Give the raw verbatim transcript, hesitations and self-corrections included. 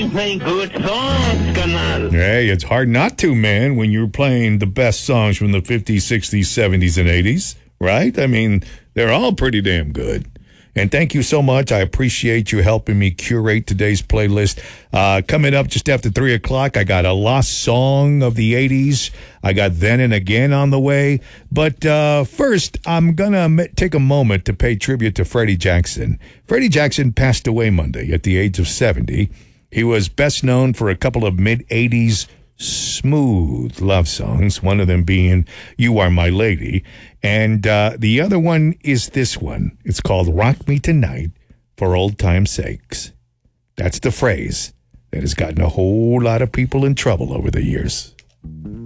always play good songs, canal. Hey, it's hard not to, man, when you're playing the best songs from the fifties, sixties, seventies, and eighties, right? I mean, they're all pretty damn good. And thank you so much. I appreciate you helping me curate today's playlist. Uh, coming up just after three o'clock, I got a lost song of the eighties. I got Then and Again on the way. But uh, first, I'm going to take a moment to pay tribute to Freddie Jackson. Freddie Jackson passed away Monday at the age of seventy. He was best known for a couple of mid-eighties smooth love songs, one of them being You Are My Lady. And uh, the other one is this one. It's called Rock Me Tonight for Old Time's Sakes. That's the phrase that has gotten a whole lot of people in trouble over the years.